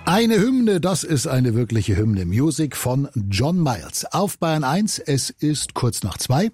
Eine Hymne, das ist eine wirkliche Hymne. Musik von John Miles. Auf Bayern 1, es ist kurz nach 2.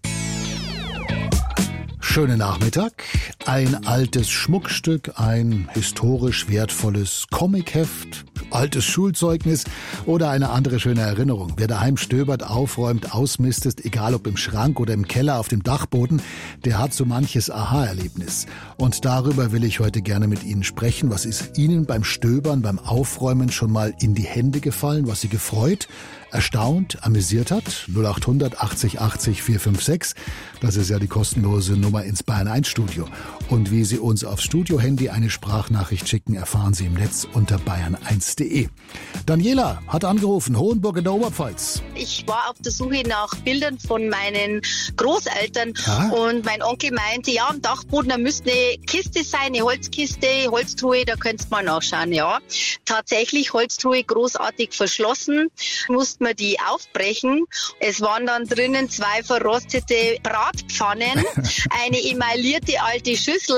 Schönen Nachmittag. Ein altes Schmuckstück, ein historisch wertvolles Comicheft, altes Schulzeugnis oder eine andere schöne Erinnerung. Wer daheim stöbert, aufräumt, ausmistet, egal ob im Schrank oder im Keller, auf dem Dachboden, der hat so manches Aha-Erlebnis. Und darüber will ich heute gerne mit Ihnen sprechen. Was ist Ihnen beim Stöbern, beim Aufräumen schon mal in die Hände gefallen, was Sie gefreut, erstaunt, amüsiert hat? 0800 80 80 456. Das ist ja die kostenlose Nummer ins Bayern 1 Studio. Und wie Sie uns aufs Studio-Handy eine Sprachnachricht schicken, erfahren Sie im Netz unter bayern1.de. Daniela hat angerufen, Hohenburg in der Oberpfalz. Ich war auf der Suche nach Bildern von meinen Großeltern und mein Onkel meinte, ja, am Dachboden, da müsste eine Kiste sein, eine Holzkiste, Holztruhe, da könntest du mal nachschauen, ja. Tatsächlich Holztruhe großartig verschlossen, mussten wir die aufbrechen. Es waren dann drinnen 2 verrostete Bratpfannen, eine emaillierte alte Schüssel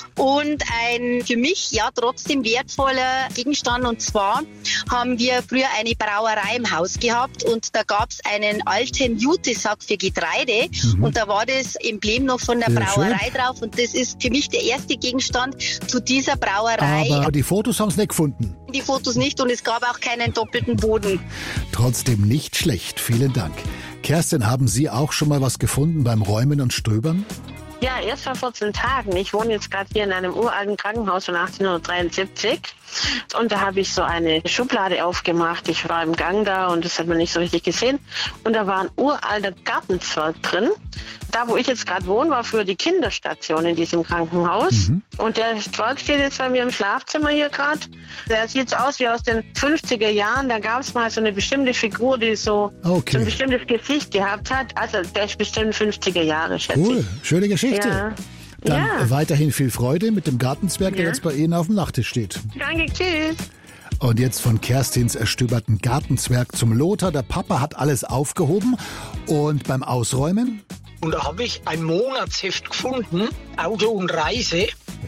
und ein für mich ja trotzdem wertvoller Gegenstand. Und zwar haben wir früher eine Brauerei im Haus gehabt und da gab es einen alten Jutesack für Getreide und da war das Emblem noch von der Brauerei drauf und das ist für mich der erste Gegenstand zu dieser Brauerei. Aber die Fotos haben es nicht gefunden. Die Fotos nicht und es gab auch keinen doppelten Boden. Trotzdem nicht schlecht, vielen Dank. Kerstin, haben Sie auch schon mal was gefunden beim Räumen und Stöbern? Ja, erst vor 14 Tagen. Ich wohne jetzt gerade hier in einem uralten Krankenhaus von 1873 und da habe ich so eine Schublade aufgemacht. Ich war im Gang da und das hat man nicht so richtig gesehen und da war ein uralter Gartenzwerg drin. Da, wo ich jetzt gerade wohne, war früher die Kinderstation in diesem Krankenhaus und der Zwerg steht jetzt bei mir im Schlafzimmer hier gerade. Der sieht so aus wie aus den 50er Jahren. Da gab es mal so eine bestimmte Figur, die so ein bestimmtes Gesicht gehabt hat. Also der ist bestimmt 50er Jahre, schätze ich. Cool, schöne Geschichte. Ja. Dann weiterhin viel Freude mit dem Gartenzwerg, der jetzt bei Ihnen auf dem Nachttisch steht. Danke, tschüss. Und jetzt von Kerstins erstöberten Gartenzwerg zum Lothar. Der Papa hat alles aufgehoben und beim Ausräumen? Und da habe ich ein Monatsheft gefunden, Auto und Reise,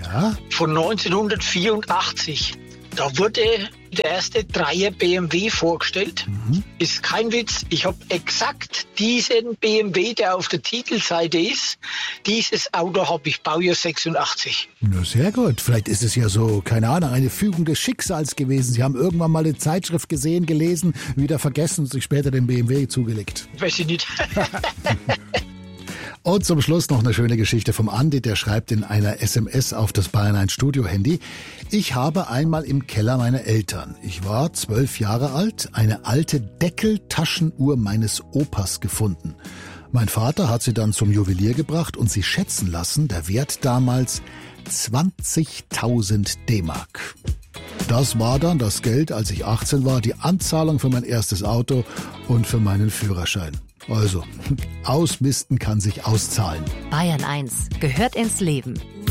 von 1984. Da wurde der erste Dreier BMW vorgestellt. Ist kein Witz. Ich habe exakt diesen BMW, der auf der Titelseite ist. Dieses Auto habe ich, Baujahr 86. Na, sehr gut. Vielleicht ist es ja so, keine Ahnung, eine Fügung des Schicksals gewesen. Sie haben irgendwann mal eine Zeitschrift gesehen, gelesen, wieder vergessen und sich später den BMW zugelegt. Weiß ich nicht. Und zum Schluss noch eine schöne Geschichte vom Andi, der schreibt in einer SMS auf das Bayern 1 Studio-Handy. Ich habe einmal im Keller meiner Eltern, ich war 12 Jahre alt, eine alte Deckeltaschenuhr meines Opas gefunden. Mein Vater hat sie dann zum Juwelier gebracht und sie schätzen lassen, der Wert damals 20.000 D-Mark. Das war dann das Geld, als ich 18 war, die Anzahlung für mein erstes Auto und für meinen Führerschein. Also, ausmisten kann sich auszahlen. Bayern 1 gehört ins Leben.